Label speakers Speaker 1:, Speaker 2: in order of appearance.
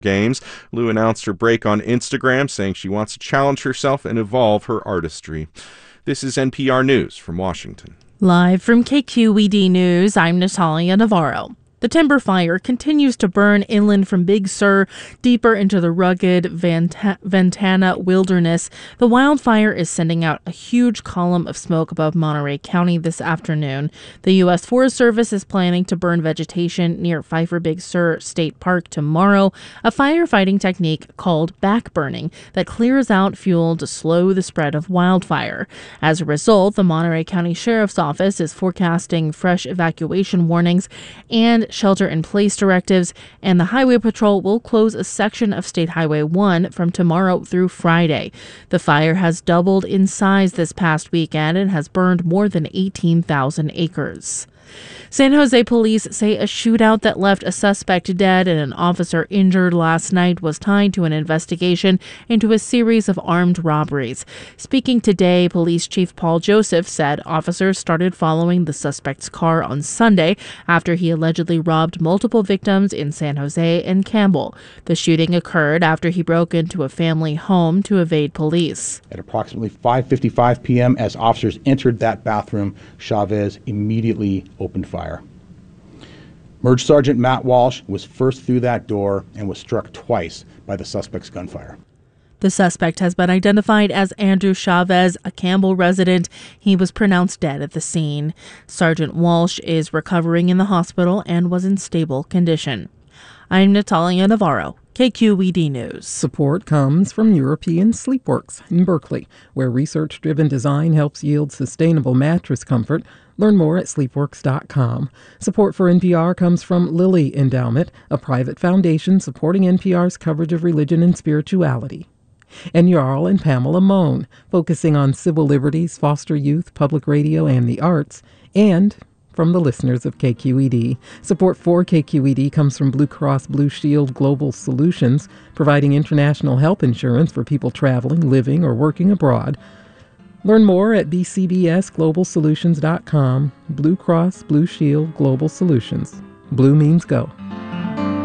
Speaker 1: Games. Liu announced her break on Instagram, saying she wants to challenge herself and evolve her artistry. This is NPR News from Washington.
Speaker 2: Live from KQED News, I'm Natalia Navarro. The timber fire continues to burn inland from Big Sur, deeper into the rugged Ventana wilderness. The wildfire is sending out a huge column of smoke above Monterey County this afternoon. The U.S. Forest Service is planning to burn vegetation near Pfeiffer Big Sur State Park tomorrow, a firefighting technique called backburning that clears out fuel to slow the spread of wildfire. As a result, the Monterey County Sheriff's Office is forecasting fresh evacuation warnings and shelter-in-place directives, and the Highway Patrol will close a section of State Highway 1 from tomorrow through Friday. The fire has doubled in size this past weekend and has burned more than 18,000 acres. San Jose police say a shootout that left a suspect dead and an officer injured last night was tied to an investigation into a series of armed robberies. Speaking today, Police Chief Paul Joseph said officers started following the suspect's car on Sunday after he allegedly robbed multiple victims in San Jose and Campbell. The shooting occurred after he broke into a family home to evade police.
Speaker 3: At approximately 5:55 p.m., as officers entered that bathroom, Chavez immediately opened fire. Merge Sergeant Matt Walsh was first through that door and was struck twice by the suspect's gunfire.
Speaker 2: The suspect has been identified as Andrew Chavez, a Campbell resident. He was pronounced dead at the scene. Sergeant Walsh is recovering in the hospital and was in stable condition. I'm Natalia Navarro, KQED News.
Speaker 4: Support comes from European Sleepworks in Berkeley, where research-driven design helps yield sustainable mattress comfort. Learn more at sleepworks.com. Support for NPR comes from Lilly Endowment, a private foundation supporting NPR's coverage of religion and spirituality. And Jarl and Pamela Mohn, focusing on civil liberties, foster youth, public radio, and the arts. And from the listeners of KQED. Support for KQED comes from Blue Cross Blue Shield Global Solutions, providing international health insurance for people traveling, living, or working abroad. Learn more at bcbsglobalsolutions.com. Blue Cross Blue Shield Global Solutions. Blue means go.